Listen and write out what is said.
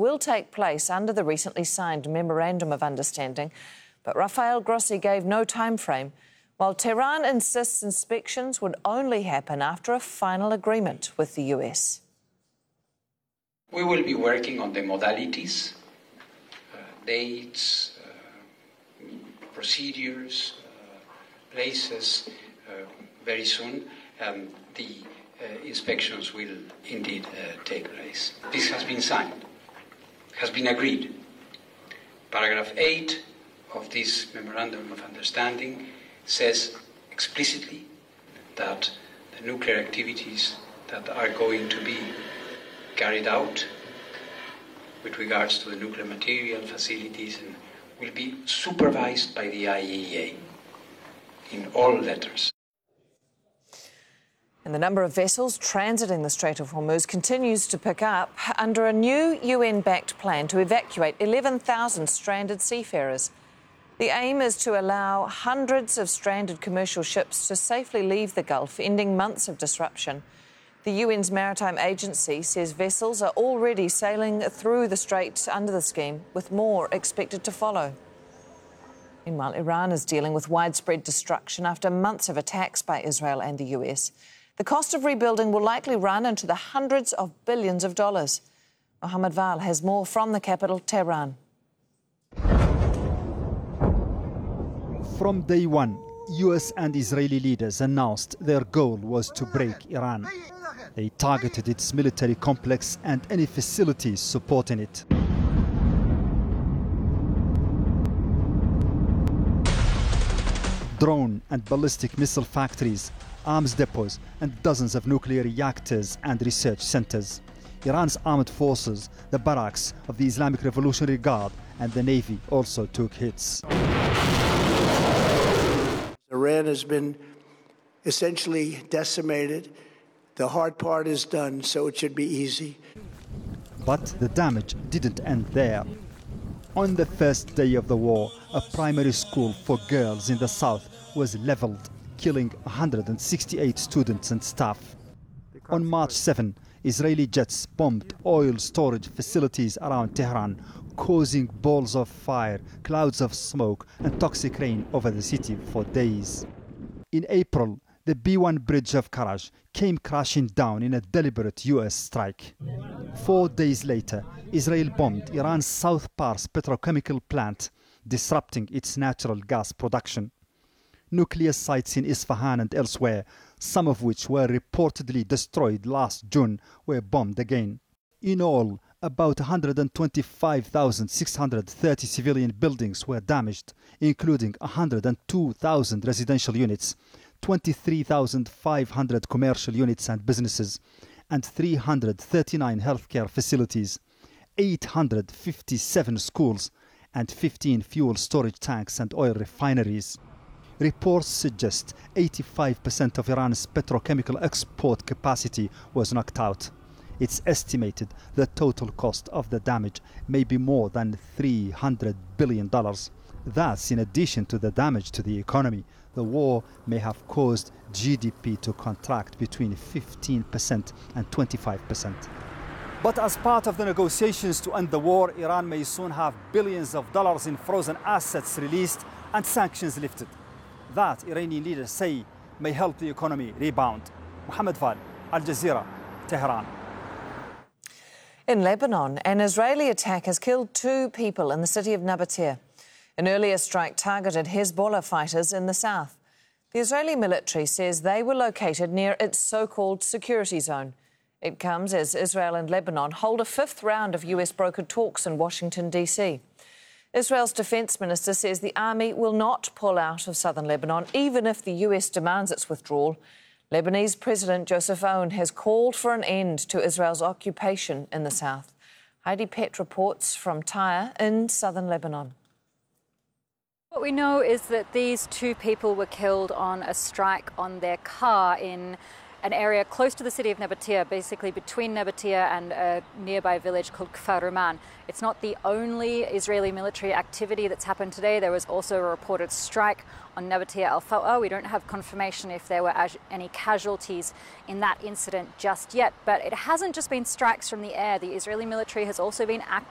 will take place under the recently signed Memorandum of Understanding, but Rafael Grossi gave no time frame, while Tehran insists inspections would only happen after a final agreement with the US. We will be working on the modalities, dates, procedures, places very soon, and the inspections will indeed take place. This has been signed, has been agreed. Paragraph 8 of this Memorandum of Understanding says explicitly that the nuclear activities that are going to be carried out with regards to the nuclear material facilities and will be supervised by the IAEA in all letters. And the number of vessels transiting the Strait of Hormuz continues to pick up under a new UN-backed plan to evacuate 11,000 stranded seafarers. The aim is to allow hundreds of stranded commercial ships to safely leave the Gulf, ending months of disruption. The UN's Maritime Agency says vessels are already sailing through the strait under the scheme, with more expected to follow. Meanwhile, Iran is dealing with widespread destruction after months of attacks by Israel and the US. The cost of rebuilding will likely run into the hundreds of billions of dollars. Mohammed Val has more from the capital, Tehran. From day one, US and Israeli leaders announced their goal was to break Iran. They targeted its military complex and any facilities supporting it. Drone and ballistic missile factories, arms depots, and dozens of nuclear reactors and research centers. Iran's armed forces, the barracks of the Islamic Revolutionary Guard, and the Navy also took hits. Iran has been essentially decimated. The hard part is done, so it should be easy. But the damage didn't end there. On the first day of the war, a primary school for girls in the south was leveled, killing 168 students and staff. On March 7, Israeli jets bombed oil storage facilities around Tehran, causing balls of fire, clouds of smoke, and toxic rain over the city for days. In April, the B1 bridge of Karaj came crashing down in a deliberate US strike. 4 days later, Israel bombed Iran's South Pars petrochemical plant, disrupting its natural gas production. Nuclear sites in Isfahan and elsewhere, some of which were reportedly destroyed last June, were bombed again. In all, about 125,630 civilian buildings were damaged, including 102,000 residential units, 23,500 commercial units and businesses, and 339 healthcare facilities, 857 schools, and 15 fuel storage tanks and oil refineries. Reports suggest 85% of Iran's petrochemical export capacity was knocked out. It's estimated the total cost of the damage may be more than $300 billion. That's in addition to the damage to the economy. The war may have caused GDP to contract between 15% and 25%. But as part of the negotiations to end the war, Iran may soon have billions of dollars in frozen assets released and sanctions lifted. That, Iranian leaders say, may help the economy rebound. Mohammed Val, Al Jazeera, Tehran. In Lebanon, an Israeli attack has killed 2 people in the city of Nabatea. An earlier strike targeted Hezbollah fighters in the south. The Israeli military says they were located near its so-called security zone. It comes as Israel and Lebanon hold a 5th round of US-brokered talks in Washington, D.C. Israel's defence minister says the army will not pull out of southern Lebanon, even if the US demands its withdrawal. Lebanese President Joseph Aoun has called for an end to Israel's occupation in the south. Heidi Pett reports from Tyre in southern Lebanon. What we know is that these 2 people were killed on a strike on their car in an area close to the city of Nabatea, basically between Nabatea and a nearby village called Kfar Ruman. It's not the only Israeli military activity that's happened today. There was also a reported strike on Nabatea Al-Fawa. We don't have confirmation if there were any casualties in that incident just yet. But it hasn't just been strikes from the air. The Israeli military has also been